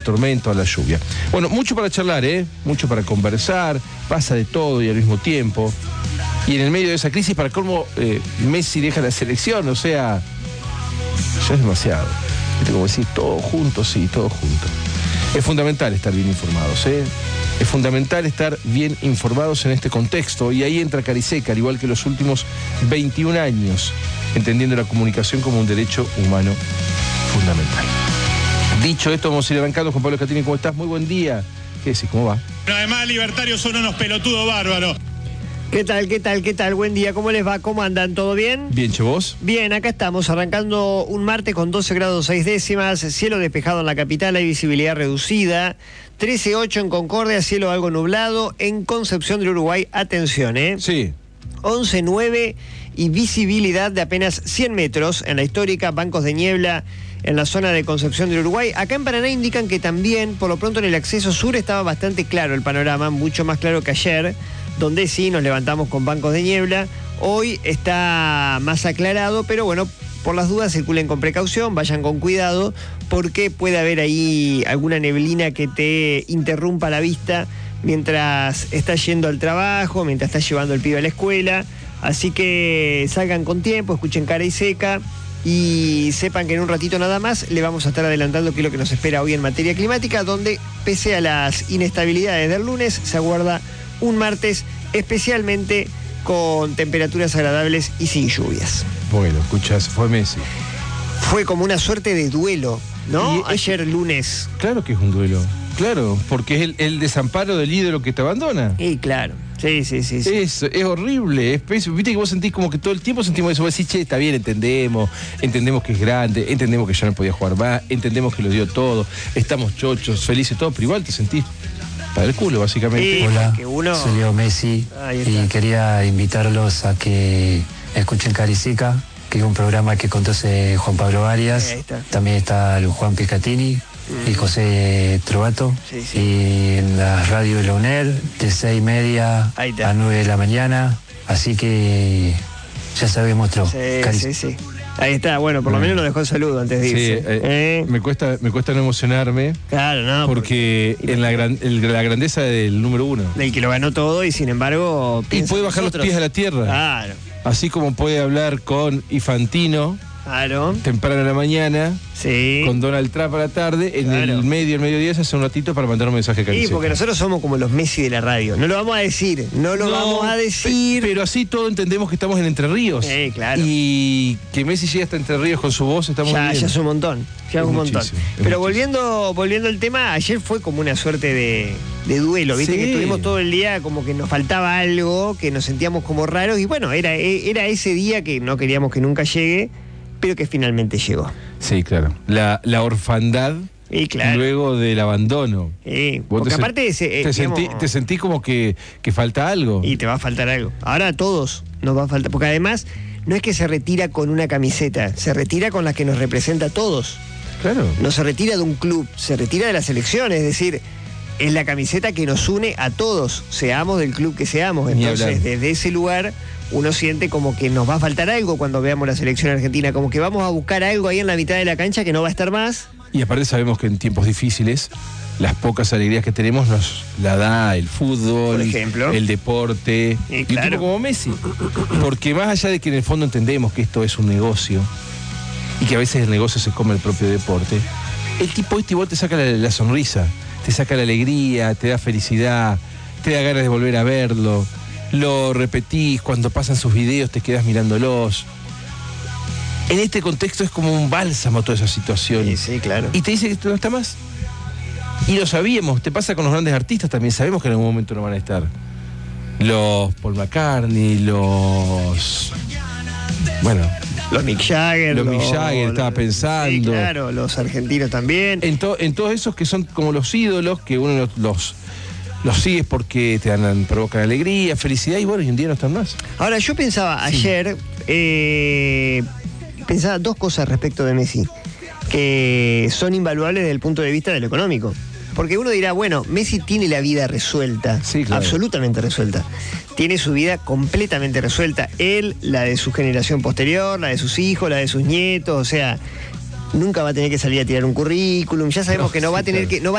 tormenta o a la lluvia. Bueno, mucho para charlar, mucho para conversar, pasa de todo y al mismo tiempo. Y en el medio de esa crisis, para cómo Messi deja la selección, o sea, ya es demasiado. Como decir, todo junto, sí, todo junto. Es fundamental estar bien informados, Es fundamental estar bien informados en este contexto, y ahí entra Cariseca, al igual que los últimos 21 años, entendiendo la comunicación como un derecho humano fundamental. Dicho esto, vamos a ir arrancando. Juan Pablo Escatini, ¿cómo estás? Muy buen día. ¿Qué decís? ¿Cómo va? Además, libertarios son unos pelotudos bárbaros. ¿Qué tal? Buen día, ¿cómo les va? ¿Cómo andan? ¿Todo bien? Bien, che, ¿vos? Bien, acá estamos, arrancando un martes con 12 grados 6 décimas, cielo despejado en la capital, hay visibilidad reducida, 13.8 en Concordia, cielo algo nublado, en Concepción del Uruguay, atención, Sí. 11.9 y visibilidad de apenas 100 metros en la histórica, bancos de niebla en la zona de Concepción del Uruguay. Acá en Paraná indican que también, por lo pronto en el acceso sur estaba bastante claro el panorama, mucho más claro que ayer, donde sí nos levantamos con bancos de niebla. Hoy está más aclarado, pero bueno, por las dudas circulen con precaución, vayan con cuidado, porque puede haber ahí alguna neblina que te interrumpa la vista mientras estás yendo al trabajo, mientras estás llevando el pibe a la escuela. Así que salgan con tiempo, escuchen Cariseca y sepan que en un ratito nada más le vamos a estar adelantando qué es lo que nos espera hoy en materia climática, donde pese a las inestabilidades del lunes se aguarda un martes especialmente con temperaturas agradables y sin lluvias. Bueno, escuchás, fue Messi. Fue como una suerte de duelo, ¿no? Ayer lunes. Claro que es un duelo, claro, porque es el desamparo del ídolo que te abandona. Y claro, sí. Es horrible, es pésimo. Viste que vos sentís como que todo el tiempo sentimos eso. Vos decís, che, está bien, entendemos que es grande, entendemos que ya no podía jugar más, entendemos que lo dio todo, estamos chochos, felices, todo, pero igual te sentís para el culo, básicamente. Hola, soy Leo Messi y quería invitarlos a que escuchen Cariseca, que es un programa que conduce Juan Pablo Arias, también está Juan Pescatini y José Trovato, y en la radio de la UNER de 6:30 a 9 de la mañana, así que ya sabemos todo. Sí. Ahí está, bueno, por lo menos nos dejó el saludo antes de irse. Me cuesta no emocionarme. Claro, no. Porque en la grandeza del número uno. Del que lo ganó todo y sin embargo... Y puede bajar los pies a la tierra. Claro. Así como puede hablar con Infantino. Claro. Temprano en la mañana. Sí. Con Donald Trump a la tarde. En el mediodía se hace un ratito para mandar un mensaje a Cariseca. Sí, porque nosotros somos como los Messi de la radio. No lo vamos a decir. Pero así todo entendemos que estamos en Entre Ríos. Claro. Y que Messi llegue hasta Entre Ríos con su voz, estamos bien. Ya es un montón. Pero volviendo al tema, ayer fue como una suerte de duelo. Viste que estuvimos todo el día como que nos faltaba algo, que nos sentíamos como raros. Y bueno, era ese día que no queríamos que nunca llegue, pero que finalmente llegó. Sí, claro. La orfandad luego del abandono. Porque aparte te sentís como que falta algo. Y te va a faltar algo. Ahora a todos nos va a faltar. Porque además no es que se retira con una camiseta, se retira con la que nos representa a todos. Claro. No se retira de un club, se retira de la selección, es decir, es la camiseta que nos une a todos, seamos del club que seamos. Entonces, desde ese lugar uno siente como que nos va a faltar algo cuando veamos la selección argentina, como que vamos a buscar algo ahí en la mitad de la cancha que no va a estar más. Y aparte sabemos que en tiempos difíciles las pocas alegrías que tenemos nos la da el fútbol, por ejemplo, el deporte, y un tipo como Messi. Porque más allá de que en el fondo entendemos que esto es un negocio y que a veces el negocio se come el propio deporte, el tipo igual te saca la sonrisa, te saca la alegría, te da felicidad, te da ganas de volver a verlo. Lo repetís, cuando pasan sus videos te quedás mirándolos. En este contexto es como un bálsamo toda esa situación. Sí, claro. Y te dice que esto no está más. Y lo sabíamos, te pasa con los grandes artistas también, sabemos que en algún momento no van a estar. Los Paul McCartney, los Mick Jagger. Estaba pensando. Sí, claro, los argentinos también. En todos esos que son como los ídolos, que uno los sigues porque te provocan alegría, felicidad, y bueno, hoy en día no están más. Ahora, yo pensaba ayer, pensaba dos cosas respecto de Messi, que son invaluables desde el punto de vista de lo económico. Porque uno dirá, bueno, Messi tiene la vida resuelta, absolutamente resuelta. Tiene su vida completamente resuelta. Él, la de su generación posterior, la de sus hijos, la de sus nietos, o sea, nunca va a tener que salir a tirar un currículum. Ya sabemos que no va a tener que...